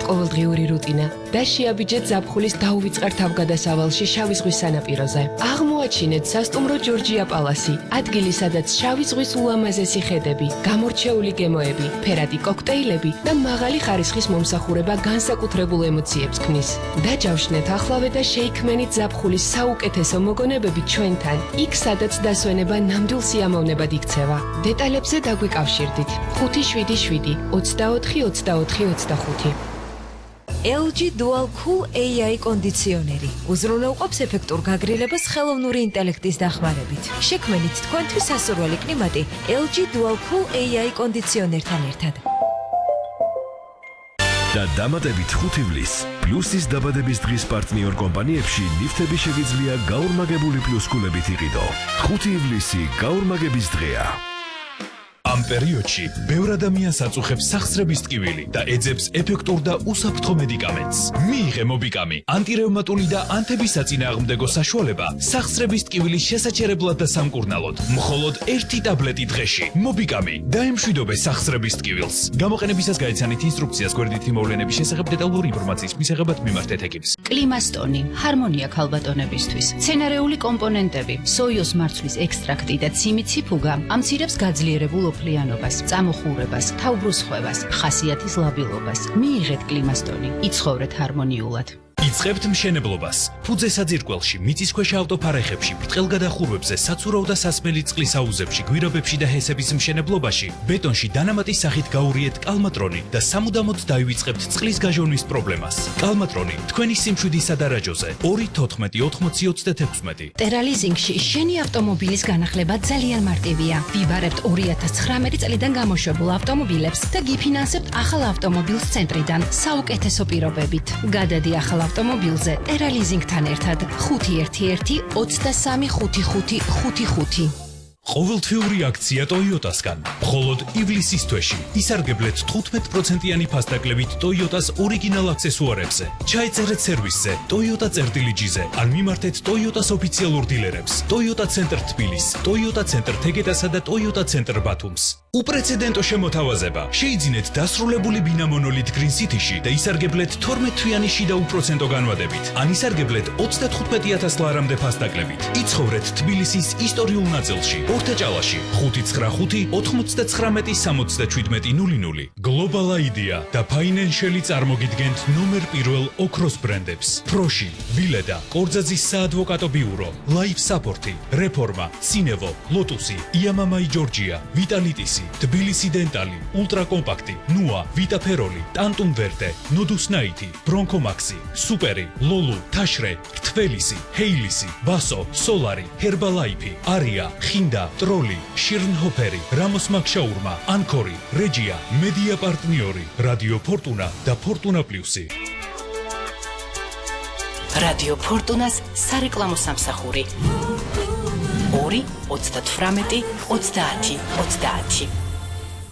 ყოველდღიური რუტინა და შეაბიჯეთ ზაფხულის დაუვიწყარ თავგადასავალში შავი ზღვის სანაპიროზე. აღმოაჩინეთ სასტუმრო ჯორჯია პალასი, ადგილი, სადაც შავი ზღვის ულამაზესი ხედები, გამორჩეული გემოები, ფერადი კოქტეილები და მაღალი ხარისხის მომსახურება განსაკუთრებულ ემოციებს ქმნის. დაჯავშნეთ ახლავე და შეიქმნით ზაფხულის საუკეთესო მოგონებები ჩვენთან, იქ სადაც დასვენება ნამდვილ სიამოვნებად იქცევა. დეტალებზე დაგვიკავშირდით 577 24 24 25. LG Dual Cool AI კონდიციონერი უზრუნველყოფს ეფექტურ გაგრილებას ხელოვნური ინტელექტის დახმარებით. შექმნით თქვენთვის სასურველი კლიმატი LG Dual Cool AI კონდიციონერთან ერთად. და დამატებით 5 ივლისს პლუსის დაბადების დღის პარტნიორ კომპანიებში ლიფტები შეგიძლია გაორმაგებული პლუსკულებით იყიდო. 5 ივლისი გაორმაგების დღეა. ამ პერიოდში ბევრ ადამიანს აწუხებს სახსრების ტკივილი და ეძებს ეფექტურ და უსაფრთხო მედიკამენტს. მიიღე მობიკამი, ანტირევმატული და ანთებისაწინააღმდეგო საშუალება სახსრების ტკივილის შესაჩერებლად და სამკურნალოდ. მხოლოდ 1 ტაბლეტი დღეში. მობიკამი დაემშვიდობე სახსრების ტკივილს. გამოყენებისას გაიცანით ინსტრუქციას გვერდითი მოვლენების შესახებ დეტალური ინფორმაციის მისაღებად მიმართეთ ეკიპს. კლიმასტონი, ჰარმონია ქალბატონებისთვის. მცენარეული კომპონენტები, სოიოს მარცვლის ექსტრაქტი და ციმიცი ფუგა ამცირებს გაძლიერებულ ოფლიანობას, წამოხურებას, თავბრუსხვევას, ხასიათის ლაბილობას. მიიღეთ კლიმასტონი, იცხოვრეთ ჰარმონიულად. იწყებთ მშენებლობას. ფუძე საძირკველში, მიწისქვეშა ავტოფარეხებში, ბრტყელგადახურვებზე, საცურავ და სასმელი წყლის აუზებში, გვირაბებში და ჰესების მშენებლობაში, ბეტონში დანამატის სახით გაურიეთ კალმატრონი და სამუდამოდ დაივიწყებთ წყლის გაჟონვის პრობლემას. კალმატრონი თქვენი სიმშვიდის სადარაჯოზე 2148036. ტერალიზინგში შენი ავტომობილის განახლება ძალიან მარტივია. ვიბარებთ 2019 წლიდან გამოშვებულ ავტომობილებს და გიფინანსებთ ახალ ავტომობილს ცენტრიდან საუკეთესო პირობებით. გადადი ახალ ავტომობილზე ტერალიზინგთან ერთად 511 23 55 55. ყოველთვიური აქცია Toyota-სგან. მხოლოდ ივლისის თვეში ისარგებლეთ 15%-იანი ფასდაკლებით Toyota-s ორიგინალ აქსესუარებზე. ჩაეწერეთ სერვისზე Toyota წერტილიჯიზე ან მიმართეთ Toyota-s ოფიციალურ დილერებს. Toyota ცენტრ თბილისს, Toyota ცენტრ თეგეტასა და Toyota ცენტრ ბათუმს. უპრეცედენტო შემოთავაზება. შეიძინეთ დასრულებული ბინა მონოლით Green City-ში და ისარგებლეთ 12-თვიანი შიდა უპროცენტო განვადებით. ან ისარგებლეთ 35,000 ლარამდე ფასდაკლებით. იცხოვრეთ თბილისის ისტორიულ ნაწილში. ორთაჭალაში 595 99 67 00. Global Idea და Financial წარმოგიდგენთ ნომერ 1 ოქროს ბრენდებს. Proshi, Vileda, კორძაძის საადვოკატო ბიურო, Life Support, Reforma, Cinevo, Lotusi, Iamamai Georgia, Vitalitisi, Tbilisi Dentali, Ultra Compact, Nua, Vita Feroli, Tantum Verde, Nodus Naiti, Bronco Maxi, Superi, Lolu, Tashre, Rtvelisi, Heilisi, Baso, Solari, Herbalife, Aria, Khinda, Troli, Shirnhoperi, Ramos Makşaurma, Ankori, Regia, Media Partniori, Radio Fortuna და Fortuna Plus-ი. Radio Fortuna-ს სარეკლამო სამსახური 2 38 30 30.